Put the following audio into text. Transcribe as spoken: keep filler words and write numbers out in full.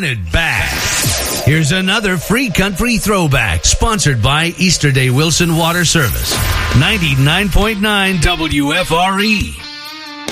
throwing it back. Here's another free country throwback, sponsored by Easterday Wilson Water Service. ninety-nine point nine W F R E.